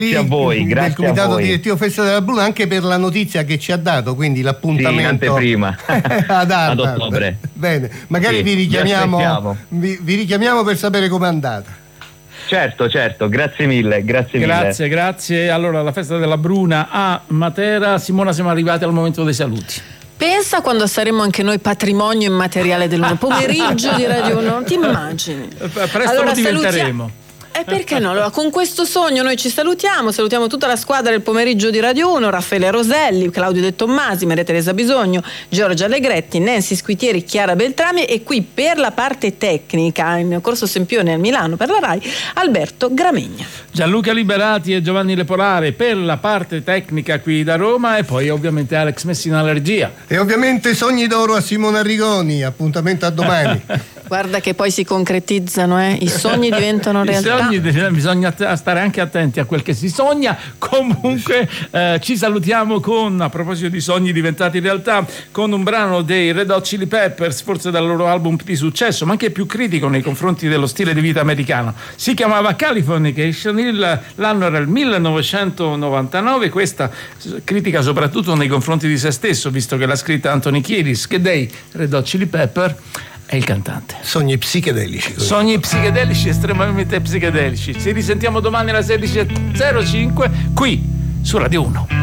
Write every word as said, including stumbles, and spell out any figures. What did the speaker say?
Grazie a voi, grazie del comitato a voi. direttivo Festa della Bruna, anche per la notizia che ci ha dato, quindi l'appuntamento sì, in anteprima ad, ad ottobre. Bene, magari sì, vi richiamiamo vi, vi richiamiamo per sapere com'è andata. Certo, certo, grazie mille, grazie mille. Grazie, grazie. Allora, la Festa della Bruna a Matera. Simona, siamo arrivati al momento dei saluti. Pensa quando saremo anche noi patrimonio immateriale dell'uno, pomeriggio di Radio uno, ti immagini? Presto allora, lo diventeremo. E perché no? Allora, con questo sogno noi ci salutiamo, salutiamo tutta la squadra del pomeriggio di Radio uno, Raffaele Roselli, Claudio De Tommasi, Maria Teresa Bisogno, Giorgia Allegretti, Nancy Squitieri, Chiara Beltrami e qui per la parte tecnica, in Corso Sempione a Milano per la RAI, Alberto Gramegna. Gianluca Liberati e Giovanni Lepolare per la parte tecnica qui da Roma e poi ovviamente Alex Messina alla regia. E ovviamente sogni d'oro a Simona Arrigoni, appuntamento a domani. Guarda che poi si concretizzano, eh? I sogni diventano realtà. I sogni, bisogna stare anche attenti a quel che si sogna. Comunque eh, ci salutiamo con, a proposito di sogni diventati realtà, con un brano dei Red Hot Chili Peppers, forse dal loro album di successo, ma anche più critico nei confronti dello stile di vita americano. Si chiamava Californication, il, l'anno era il millenovecentonovantanove, questa critica soprattutto nei confronti di se stesso, visto che l'ha scritta Anthony Kiedis, che dei Red Hot Chili Pepper è il cantante. Sogni psichedelici. Sogni psichedelici, estremamente psichedelici. Ci risentiamo domani alle sedici e zero cinque qui su Radio uno.